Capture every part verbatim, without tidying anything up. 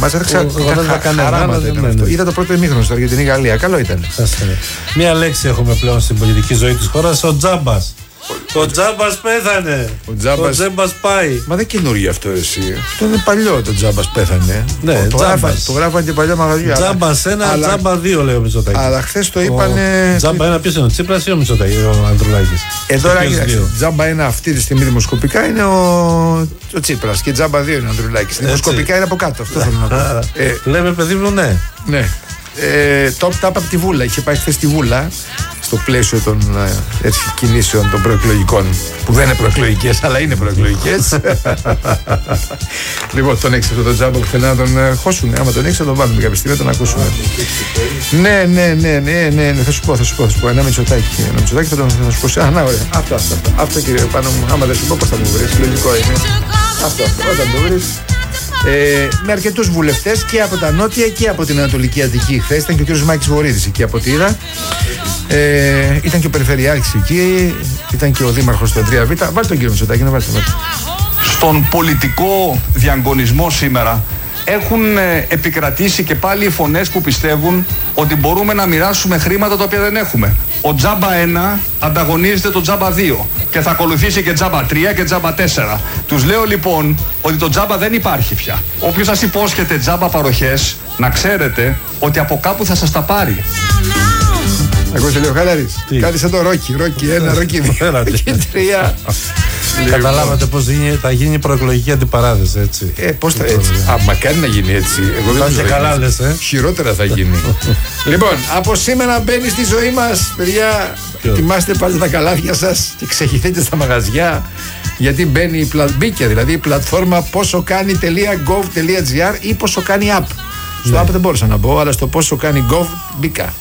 μάτσα. Ήταν χαράματα. Είδα το πρώτο ημίχρονο στην Αργεντινή-Γαλλία. Καλό ήταν. Μία λέξη έχουμε πλέον στην πολιτική ζωή της χώρας, ο τζάμπας. Ο Τζάμπας πέθανε. Ο Τζάμπας... ο Τζάμπας πάει. Μα δεν καινούργιο αυτό εσύ. Αυτό είναι παλιό, το Τζάμπας πέθανε. Ναι, το, Τζάμπας. Το γράφαν και παλιά μαγαζιά. Τζάμπας ένα, αλλά... Τζάμπα δύο λέει ο Μητσοτάκης. Αλλά χθες το είπανε. Τζάμπα ένα ποιος είναι, ο Τσίπρας ή ο Μητσοτάκης, ο Ανδρουλάκης. Εδώ Τζάμπα ένα αυτή τη στιγμή δημοσκοπικά είναι ο, ο Τσίπρας και Τζάμπα δύο είναι ο Ανδρουλάκης. Δημοσκοπικά είναι από κάτω. Αυτό θέλω να πω. ε, Λέμε παιδί μου, ναι. Ναι. Ε, το τάπα από τη Βούλα. Είχε πάει χθες στη Βούλα στο πλαίσιο των έτσι, κινήσεων των προεκλογικών, που δεν είναι προεκλογικές αλλά είναι προεκλογικές. Λοιπόν, τον έχεις αυτό το Τζάμπα που θέλει να τον χώσουν. Άμα τον έχεις θα τον βάλουμε κάποια στιγμή, τον ακούσουμε. Ναι, ναι, ναι, ναι, ναι, ναι, θα σου πω, θα σου πω, θα σου πω. Ένα Μητσοτάκι, ένα Μητσοτάκι θα, τον, θα σου πω. Α, να, ωραία. Αυτό, αυτό, αυτό, αυτό κύριε πάνω μου. Άμα δεν σου πω πώς θα μου βρεις, λογικό είναι. Αυτό, αυτό, όταν το βρεις. Ε, με αρκετούς βουλευτές και από τα νότια και από την Ανατολική Αττική. Χθες ήταν και ο κ. Μάκης Βορίδης εκεί από ό,τι είδα. Ε, ήταν και ο Περιφερειάρχης εκεί, ήταν και ο Δήμαρχος του τρία β. Βάλτε τον κύριο Μητσοτάκη, να βάλτε τον. Στον πολιτικό διαγωνισμό σήμερα έχουν επικρατήσει και πάλι οι φωνές που πιστεύουν ότι μπορούμε να μοιράσουμε χρήματα τα οποία δεν έχουμε. Ο Τζάμπα ένα ανταγωνίζεται το Τζάμπα δύο και θα ακολουθήσει και Τζάμπα τρία και Τζάμπα τέσσερα. Τους λέω λοιπόν ότι το Τζάμπα δεν υπάρχει πια. Όποιος σας υπόσχεται Τζάμπα παροχές, να ξέρετε ότι από κάπου θα σας τα πάρει. Ακούστε λίγο χαλαρής. Κάτι σαν το Ρόκι. Ρόκι ένα, Ρόκι δύο, Ρόκι τρία. Καταλάβατε πως θα γίνει προεκλογική αντιπαράθεση, έτσι. Ε, πώς θα έτσι. Α, μακάρι να γίνει έτσι. Εγώ δεν θα καλά λες, ε. Χειρότερα θα γίνει. Λοιπόν, από σήμερα μπαίνει στη ζωή μας, παιδιά. Ετοιμάστε πάλι τα καλάθια σας και ξεχυθείτε στα μαγαζιά. Γιατί μπαίνει η πλα... μπήκε δηλαδή η πλατφόρμα πόσο κάνει.gov.gr ή πόσο κάνει app. Στο app δεν μπορούσα να μπω, αλλά στο πόσο κάνει gov μπήκα.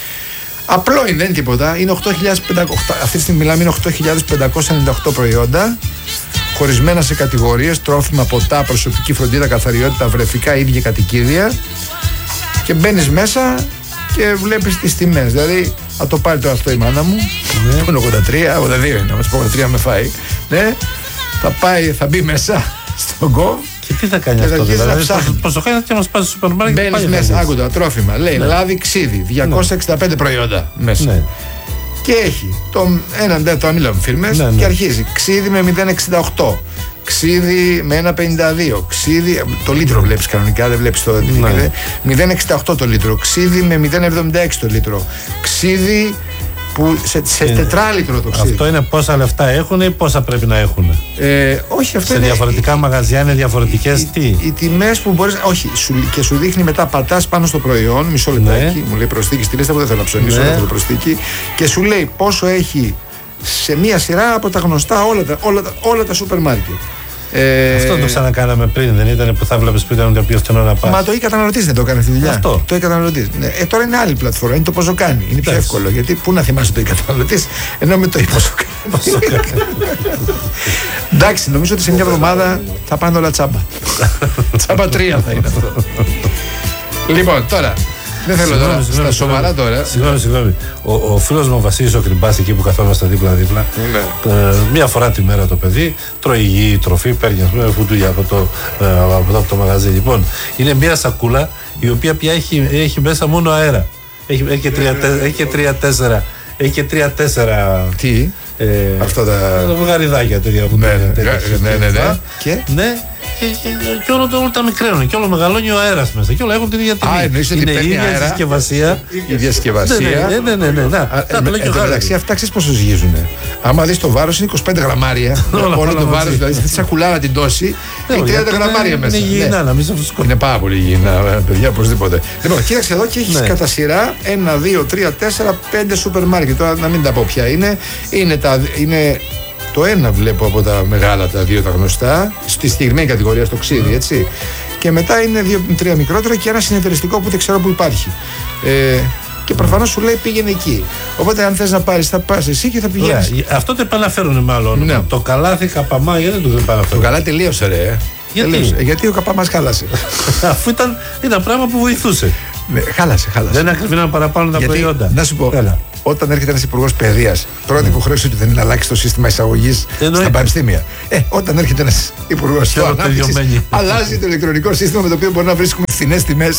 Απλό είναι, δεν είναι τίποτα. Είναι οκτώ χιλιάδες πεντακόσια, αυτή τη στιγμή μιλάμε, είναι οκτώ χιλιάδες πεντακόσια ενενήντα οκτώ προϊόντα, χωρισμένα σε κατηγορίες: τρόφιμα, ποτά, προσωπική φροντίδα, καθαριότητα, βρεφικά, ίδια κατοικίδια. Και μπαίνεις μέσα και βλέπεις τις τιμές. Δηλαδή, θα το πάρει τώρα αυτό η μάνα μου, ναι. Που είναι ογδόντα τρία, ογδόντα δύο είναι, μας πω ογδόντα τρία με φάει. Ναι, θα πάει, θα μπει μέσα στο Gov. Και τι θα κάνει αυτό, δηλαδή, πώς το κάνει και μας πάει στο σούπερ μάρκετ. Μπαίνεις μέσα, άκουτα, τρόφιμα, λέει, ναι. Λάδι, ξύδι, διακόσια εξήντα πέντε ναι. προϊόντα μέσα. Ναι. Και έχει το έναν τέταρτο αμύλων φίρμες, ναι, ναι. Και αρχίζει ξύδι με μηδέν εξήντα οκτώ, ξύδι με ένα πενήντα δύο, ξύδι, το λίτρο βλέπεις κανονικά, δεν βλέπεις το ναι. μηδέν εξήντα οκτώ το λίτρο, ξύδι με μηδέν εβδομήντα έξι το λίτρο, ξύδι που σε, σε τετράλιτρο το ξύδι. Αυτό είναι πόσα λεφτά έχουν ή πόσα πρέπει να έχουν. Ε, όχι, αυτό σε είναι, διαφορετικά οι, μαγαζιά είναι διαφορετικές. Οι, τι. Οι, οι τιμές που μπορείς. Όχι, σου, και σου δείχνει μετά, πατάς πάνω στο προϊόν, μισό λεπτάκι, ναι. Μου λέει προσθήκη στη λίστα που δεν θέλω να ψωνίσω, ναι. Δεν προσθήκη, και σου λέει πόσο έχει σε μία σειρά από τα γνωστά όλα τα, όλα τα, όλα τα σούπερ μάρκετ. Ε, αυτό το ξανακάναμε πριν, δεν ήταν που θα βλέπεις πριν ότι ποιος θέλω να πας. Μα το e-καταναλωτής δεν το έκανε αυτή τη δουλειά. Αυτό. Το e-καταναλωτής. Ναι. Ε, τώρα είναι άλλη πλατφόρμα, είναι το πόσο κάνει. Είναι πιο εύκολο. Γιατί πού να θυμάσαι το e-καταναλωτής, ενώ με το e-πόσο κάνει. Εντάξει, νομίζω ότι σε μια εβδομάδα θα πάνε όλα τσάμπα. Τσάμπα τρία θα είναι αυτό. Λοιπόν, τώρα. Δεν θέλω τώρα, στα σοβαρά τώρα. Συγγνώμη, συγγνώμη. Ο, ο φίλος μου ο Βασίλης ο Κρυμπάς, εκεί που καθόμαστε δίπλα-δίπλα, ναι. ε, μία φορά τη μέρα το παιδί τρώει υγιή τροφή, παίρνει ας πούμε φουτούλια από το, ε, από, το, από το μαγαζί. Λοιπόν, είναι μία σακούλα η οποία πια έχει, έχει μέσα μόνο αέρα. Έχει, έχει και τρία-τέσσερα. Έχει και τρία-τέσσερα. Τι? Ε, αυτά τα. Τα βουγαριδάκια τέτοια που ναι, ναι, ναι, ναι, ναι. Και, ναι, και, και, και όλο το όλο τα μικραίνουν και όλο μεγαλώνει ο αέρας μέσα και όλα έχουν την ίδια τιμή. Α, εννοείς ότι είναι η ίδια αέρα, συσκευασία. Η ίδια συσκευασία. Ναι, ναι, ναι. ναι, ναι. Εν τω μεταξύ, αυτά ξέρεις πόσο ζυγίζουνε. Άμα δεις το βάρος είναι είκοσι πέντε γραμμάρια. Όλο το βάρος, δηλαδή αυτή τη σακουλάρα την τόση, έχει τριάντα γραμμάρια μέσα. Είναι υγιεινά, να μην σε φουσκώνει. Είναι πάρα πολύ υγιεινά, παιδιά, οπωσδήποτε. Λοιπόν, κοίταξε εδώ και έχει κατά σειρά ένα, δύο, τρία, τέσσερα, πέντε σούπερ μάρκετ. Τώρα να μην τα πω ποια είναι. Είναι το ένα βλέπω από τα μεγάλα, τα δύο τα γνωστά, στη συγκεκριμένη κατηγορία, στο ξύδι, έτσι. Και μετά είναι δύο-τρία μικρότερα και ένα συνεταιριστικό που δεν ξέρω που υπάρχει. Ε, και προφανώς σου λέει πήγαινε εκεί. Οπότε αν θες να πάρεις, θα πας εσύ και θα πηγαίνεις. Ωραία. Αυτό το επαναφέρουν μάλλον. Ναι. Το καλάθι καπαμά, γιατί δεν το επαναφέρουν. Το καλά τελείωσε, ρε. Γιατί, τελείωσε. Γιατί ο καπαμάς χάλασε. Αφού ήταν, ήταν πράγμα που βοηθούσε. Ναι, χάλασε, χάλασε. Δεν ακριβήναν παραπάνω τα γιατί, προϊόντα. Να σου πω. Έλα. όταν έρχεται ένας υπουργός παιδείας, πρώτη υποχρέωση του δεν είναι να αλλάξει το σύστημα εισαγωγής στα πανεπιστήμια. Ε, όταν έρχεται ένας υπουργός ανάπτυξης, αλλάζει το ηλεκτρονικό σύστημα με το οποίο μπορεί να βρίσκουμε φθηνές τιμές.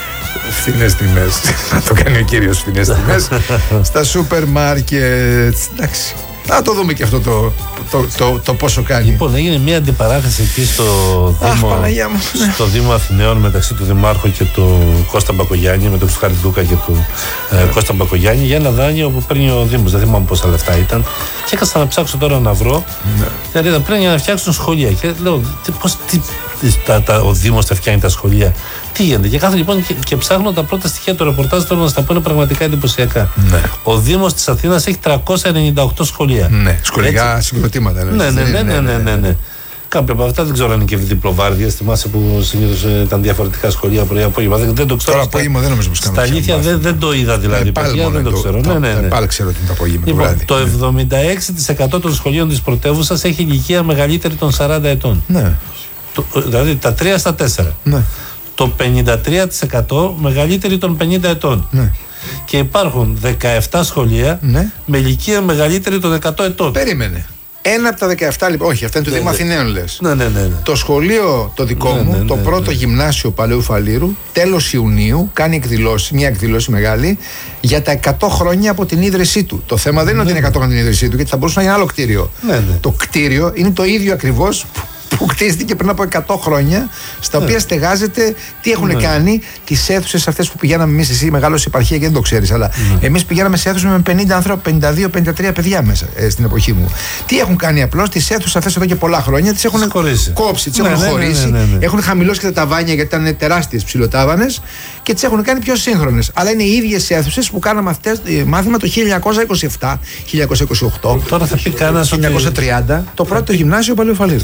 Φθηνές τιμές. Να το κάνει ο κύριος φθηνές τιμές στα σούπερ μάρκετ. Εντάξει. Να το δούμε και αυτό το, το, το, το πόσο κάνει. Λοιπόν, έγινε μια αντιπαράθεση εκεί στο Δήμο, Αχ, στο Δήμο Αθηναίων μεταξύ του Δημάρχου και του Κώστα Μπακογιάννη, με τον Χαριτούκα και του ε, Κώστα Μπακογιάννη, για ένα δάνειο που παίρνει ο Δήμος. Δεν θυμάμαι πόσα λεφτά ήταν. Και έκανα να ψάξω τώρα να βρω. Ναι. Δηλαδή θα πρέπει να φτιάξουν σχολεία. Και λέω, τι, πώς, τι, τα, τα, ο Δήμος θα φτιάχνει τα σχολεία. Τι γίνεται. Και κάθομαι λοιπόν και, και ψάχνω τα πρώτα στοιχεία του ρεπορτάζ, τώρα να στα πω είναι πραγματικά εντυπωσιακά. Ναι. Ο Δήμος της Αθήνας έχει τριακόσια ενενήντα οκτώ σχολεία. Ναι, σχολικά συγκροτήματα. Ναι, ναι, ναι, ναι, ναι, ναι, ναι. Κάποια από αυτά δεν ξέρω αν είναι και διπλοβάρδιες. Θυμάσαι που συνήθως ήταν διαφορετικά σχολεία πρωί-απόγευμα. Δεν, δεν το ξέρω. Τώρα απόγευμα δεν νομίζω πως κάνουμε. Στα αλήθεια δεν, δεν το είδα δηλαδή. Παιδιά, δεν το ξέρω. Το, ναι, ναι, ναι. Πάλι ξέρω ότι είναι το απόγευμα. Λοιπόν, το εβδομήντα έξι τοις εκατό των σχολείων της πρωτεύουσας έχει ηλικία μεγαλύτερη των σαράντα ετών. Ναι. Το, δηλαδή τα τρία στα τέσσερα. Ναι. Το πενήντα τρία τοις εκατό μεγαλύτερη των πενήντα ετών. Ναι. Και υπάρχουν δεκαεπτά σχολεία ναι. με ηλικία μεγαλύτερη των εκατό ετών. Περίμενε. Ένα από τα δεκαεπτά λοιπόν, όχι, αυτά είναι του ναι, Δήμου ναι. Αθηναίων λες. Ναι, ναι, ναι, ναι. Το σχολείο το δικό ναι, μου, ναι, το ναι, πρώτο ναι. γυμνάσιο Παλαιού Φαλήρου, τέλος Ιουνίου, κάνει εκδηλώση, μια εκδήλωση μεγάλη για τα εκατό χρόνια από την ίδρυσή του. Το θέμα δεν είναι ναι, ότι είναι εκατό χρόνια την ίδρυσή του, γιατί θα μπορούσε να είναι άλλο κτίριο. Ναι, ναι. Το κτίριο είναι το ίδιο ακριβώς που κτίστηκε πριν από εκατό χρόνια, στα οποία ναι. στεγάζεται τι έχουν ναι. κάνει τις αίθουσες αυτές που πηγαίναμε εμείς. Εσύ μεγάλος επαρχία και δεν το ξέρεις, αλλά ναι. εμείς πηγαίναμε σε αίθουσες με πενήντα ανθρώπους, πενήντα δύο πενήντα τρία παιδιά μέσα ε, στην εποχή μου. Τι έχουν κάνει απλώς, τις αίθουσες αυτές εδώ και πολλά χρόνια τις έχουν κόψει, τις ναι, έχουν ναι, χωρίσει, ναι, ναι, ναι, ναι. έχουν χαμηλώσει και τα ταβάνια γιατί ήταν τεράστιες ψηλοτάβανες και τις έχουν κάνει πιο σύγχρονες. Αλλά είναι οι ίδιες αίθουσες που κάναμε αυτές μάθημα το χίλια εννιακόσια είκοσι επτά χίλια εννιακόσια είκοσι οκτώ. Τώρα θα πει κανένας χίλια εννιακόσια τριάντα το πρώτο γυμνάσιο Παλαιού Φαλήρου.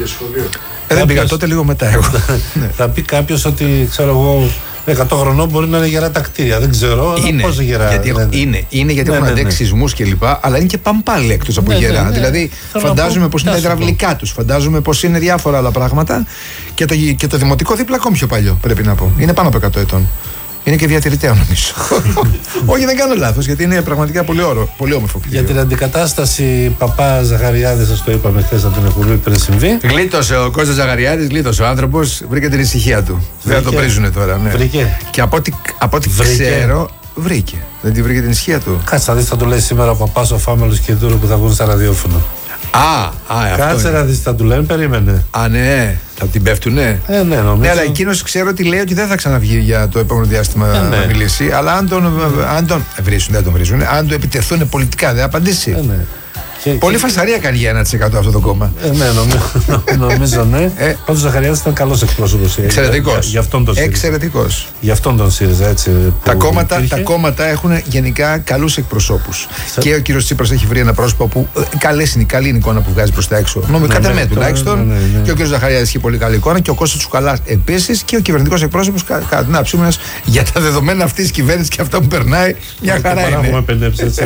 Ε, δεν πήγα τότε, λίγο μετά εγώ. Θα πει κάποιος ότι ξέρω εγώ εκατό χρονών μπορεί να είναι γερά τα κτίρια. Δεν ξέρω. Είναι πόσο γερά. Γιατί, ναι, ναι. είναι, είναι γιατί ναι, έχουν ναι, αντέξει ναι. σεισμούς κλπ. Αλλά είναι και παμπάλι εκτός από ναι, γερά. Ναι, ναι. Δηλαδή θέλω φαντάζομαι πως είναι τα υδραυλικά τους. Φαντάζομαι πως είναι διάφορα άλλα πράγματα. Και το, και το δημοτικό δίπλα ακόμη πιο παλιό πρέπει να πω. Είναι πάνω από εκατό ετών. Είναι και διατηρητέο νομίζω. Όχι, δεν κάνω λάθος, γιατί είναι πραγματικά πολύ, όρο, πολύ όμορφο κτίριο. Για την αντικατάσταση Παπά Ζαχαριάδη, σας το είπαμε χθες από την εκπομπή πριν συμβεί. Γλίτωσε ο Κώστας Ζαχαριάδης, γλίτωσε ο άνθρωπος, βρήκε την ησυχία του. Βρήκε. Δεν θα το πρίζουνε τώρα. Ναι. Βρήκε. Και από ό,τι, από ό,τι ξέρω, βρήκε. Δεν τη βρήκε την ησυχία του. Κάτσε να δεις, θα του λέει σήμερα ο Παπάς, ο Φάμελος και Δούρο που θα βγουν στα ραδιόφωνα. Α, α, κάτσε να δεις, θα του λένε, περίμενε. Α, ναι, θα την πέφτουνε. Ε, ναι, νομίζω. Ναι, αλλά εκείνος ξέρω ότι λέει ότι δεν θα ξαναβγεί για το επόμενο διάστημα ε, ναι. να μιλήσει. Αλλά αν τον, αν τον βρίσουν, δεν τον βρίσουν, αν το επιτεθούν πολιτικά, δεν απαντήσει. Ε, ναι. Και, πολύ και... φασαρία κάνει για ένα τοις εκατό αυτό το κόμμα. Ε, ναι, νομίζω, νομίζω ναι. Ε, Πάντως ο Ζαχαριάδης ήταν καλός εκπρόσωπος. Εξαιρετικός. Για αυτόν τον Εξαιρετικός. Για αυτόν τον ΣΥΡΙΖΑ, έτσι. Τα κόμματα, τα κόμματα έχουν γενικά καλούς εκπροσώπους. Σε... Και ο κύριος Τσίπρας έχει βρει ένα πρόσωπο που καλές είναι, καλή είναι η εικόνα που βγάζει προς τα έξω. Νομίζω, κατά με τουλάχιστον. Ναι, ναι, ναι. Και ο κύριος Ζαχαριάδης έχει πολύ καλή εικόνα. Και ο Κώστας Τσουκαλάς επίσης. Και ο κυβερνητικός εκπρόσωπος, κατά την άποψή μας, για τα δεδομένα αυτής της κυβέρνησης και αυτά που περνάει, μια χαρά είναι. Έχουμε πεντέψει έτσι.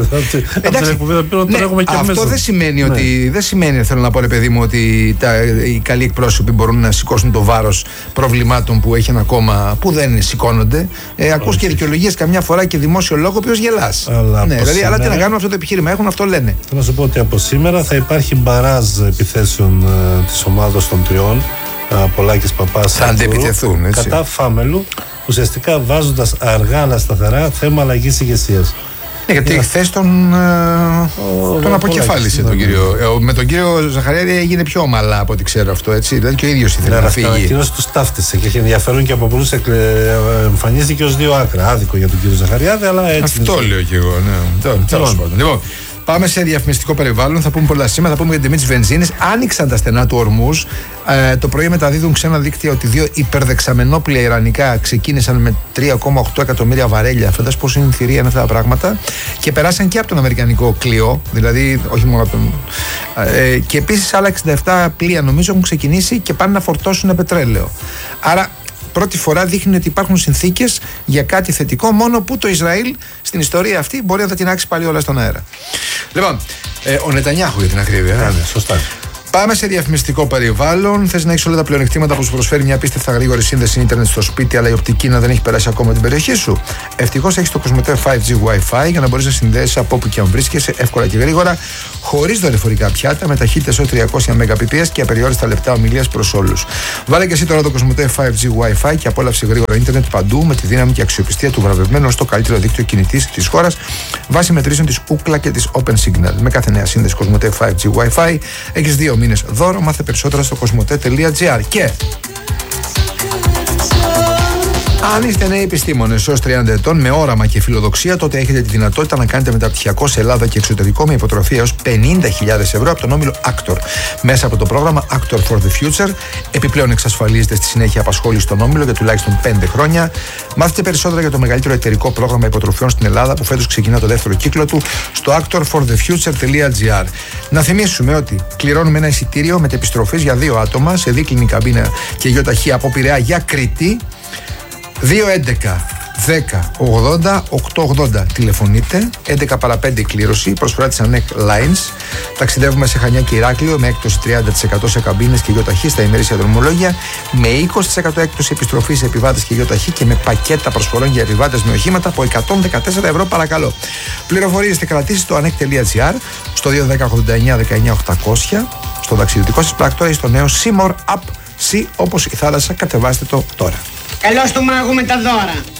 Αυτό δεν σημαίνει ναι. ότι. Δεν σημαίνει, θέλω να πω, ρε παιδί μου, ότι τα, οι καλοί εκπρόσωποι μπορούν να σηκώσουν το βάρος προβλημάτων που έχει ένα κόμμα που δεν σηκώνονται. Ε, ακούς και δικαιολογίες καμιά φορά και δημόσιο λόγο, ο οποίος γελάς. Αλλά, ναι, δηλαδή, σήμερα... αλλά τι να κάνουμε, αυτό το επιχείρημα έχουν, αυτό λένε. Θέλω να σου πω ότι από σήμερα θα υπάρχει μπαράζ επιθέσεων uh, της ομάδας των τριών. Uh, Πολάκης, Παπάς, θα αντεπιτεθούν έτσι. Κατά Φάμελου, ουσιαστικά βάζοντας αργά αλλά σταθερά θέμα αλλαγής ηγεσίας. Ναι, γιατί χθες τον, ο, τον αποκεφάλισε τον κύριο. Ε, με τον κύριο Ζαχαριάδη έγινε πιο ομαλά από ό,τι ξέρω αυτό, έτσι. Δηλαδή και ο ίδιος ήθελε ναι, να φύγει. Ο κύριος τους ταύτισε και είχε ενδιαφέρον και από πολλούς εμφανίστηκε ως δύο άκρα. Άδικο για τον κύριο Ζαχαριάδη, αλλά έτσι. Αυτό λέω κι εγώ, ναι. Τέλος πάντων. Λοιπόν, πάμε σε διαφημιστικό περιβάλλον. Θα πούμε πολλά σήμερα. Θα πούμε για την τιμή της βενζίνης. Άνοιξαν τα στενά του Ορμούζ. Ε, το πρωί μεταδίδουν ξένα δίκτυα ότι δύο υπερδεξαμενόπλια ιρανικά ξεκίνησαν με τρία κόμμα οκτώ εκατομμύρια βαρέλια. Φαντάζομαι πόσο είναι θηρία είναι αυτά τα πράγματα. Και περάσαν και από τον αμερικανικό κλειό. Δηλαδή, όχι μόνο από τον. Ε, και επίσης άλλα εξήντα επτά πλοία νομίζω έχουν ξεκινήσει και πάνε να φορτώσουν πετρέλαιο. Άρα. Πρώτη φορά δείχνει ότι υπάρχουν συνθήκες για κάτι θετικό, μόνο που το Ισραήλ στην ιστορία αυτή μπορεί να τα τεινάξει πάλι όλα στον αέρα. Λοιπόν, ε, ο Νετανιάχου για την ακρίβεια. Ναι, ναι, σωστά. Πάμε σε διαφημιστικό περιβάλλον. Θες να έχεις όλα τα πλεονεκτήματα που σου προσφέρει μια απίστευτα γρήγορη σύνδεση ίντερνετ στο σπίτι, αλλά η οπτική να δεν έχει περάσει ακόμα την περιοχή σου? Ευτυχώς έχεις το Κοσμοτέ φάιβ τζι Wi-Fi για να μπορείς να συνδέσεις από όπου και αν βρίσκεσαι εύκολα και γρήγορα, χωρίς δορυφορικά πιάτα, με ταχύτητες έως τριακόσια Mbps και απεριόριστα λεπτά ομιλίας προς όλους. Βάλε και εσύ τώρα το Κοσμοτέ φάιβ τζι Wi-Fi και απόλαυσε γρήγορο ίντερνετ παντού με τη δύναμη και αξιοπιστία του βραβευμένου στο καλύτερο δίκτυο κινητής της χώρας βάσει μετρήσεων της Ookla και της Open Signal. Με κάθε νέα σύνδεση Κοσμοτέ φάιβ τζι Wi-Fi έχεις δύο μήνες δώρο. Μάθε περισσότερα στο κοσμοτέ τελεία τζι άρ. Και αν είστε νέοι επιστήμονες έως τριάντα ετών με όραμα και φιλοδοξία, τότε έχετε τη δυνατότητα να κάνετε μεταπτυχιακό σε Ελλάδα και εξωτερικό με υποτροφία έως πενήντα χιλιάδες ευρώ από τον όμιλο Actor. Μέσα από το πρόγραμμα Actor for the Future, επιπλέον εξασφαλίζετε στη συνέχεια απασχόληση στον όμιλο για τουλάχιστον πέντε χρόνια. Μάθετε περισσότερα για το μεγαλύτερο εταιρικό πρόγραμμα υποτροφιών στην Ελλάδα που φέτος ξεκινά το δεύτερο κύκλο του στο actor for the future τελεία τζι άρ. Να θυμίσουμε ότι κληρώνουμε ένα εισιτήριο μετεπιστροφής για δύο άτομα σε δίκλινη καμπίνα και γεωταχή από Πειραιά για Κρήτη. δύο έντεκα δέκα ογδόντα οκτακόσια ογδόντα τηλεφωνείτε. έντεκα παρά πέντε κλήρωση, προσφορά της Ανέκ Lines. Ταξιδεύουμε σε Χανιά και Ηράκλειο με έκπτωση τριάντα τοις εκατό σε καμπίνες και γεωταχή στα ημερήσια δρομολόγια, με είκοσι τοις εκατό έκπτωση επιστροφή σε επιβάτες και γεωταχή και με πακέτα προσφορών για επιβάτες με οχήματα από εκατόν δεκατέσσερα ευρώ παρακαλώ. Πληροφορίες και κρατήσεις στο ανέκ τελεία τζι άρ, στο δύο δέκα ογδόντα εννιά δεκαεννιά οκτακόσια, στο ταξιδιωτικό σας πράκτορα ή στο νέο Seymour App. C όπως η θάλασσα, κατεβάστε το τώρα. Καλώς του μάγου με τα δώρα.